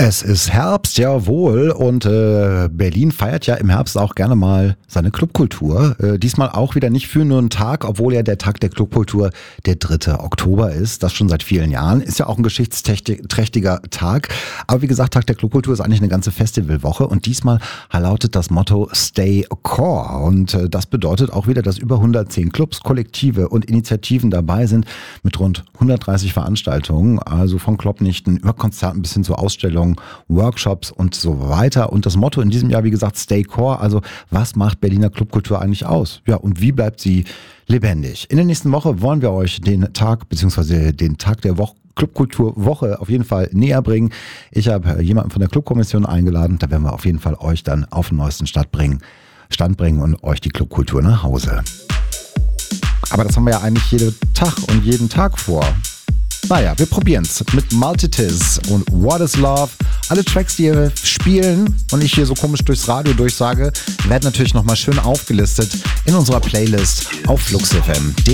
Es ist Herbst, jawohl, und Berlin feiert ja im Herbst auch gerne mal seine Clubkultur. Diesmal auch wieder nicht für nur einen Tag, obwohl ja der Tag der Clubkultur der 3. Oktober ist. Das schon seit vielen Jahren. Ist ja auch ein geschichtsträchtiger Tag. Aber wie gesagt, Tag der Clubkultur ist eigentlich eine ganze Festivalwoche. Und diesmal lautet das Motto Stay Core. Und das bedeutet auch wieder, dass über 110 Clubs, Kollektive und Initiativen dabei sind mit rund 130 Veranstaltungen. Also von Clubnächten über Konzerten bis hin zu Ausstellungen, Workshops und so weiter. Und das Motto in diesem Jahr, wie gesagt, Stay Core. Also was macht Berliner Clubkultur eigentlich aus? Ja, und wie bleibt sie lebendig? In der nächsten Woche wollen wir euch den Tag bzw. den Tag der Clubkulturwoche auf jeden Fall näher bringen. Ich habe jemanden von der Clubkommission eingeladen. Da werden wir auf jeden Fall euch dann auf den neuesten Stand bringen und euch die Clubkultur nach Hause. Aber das haben wir ja eigentlich jeden Tag vor. Naja, wir probieren's mit Multitiz und What is Love. Alle Tracks, die wir spielen und ich hier so komisch durchs Radio durchsage, werden natürlich nochmal schön aufgelistet in unserer Playlist auf Flux FM.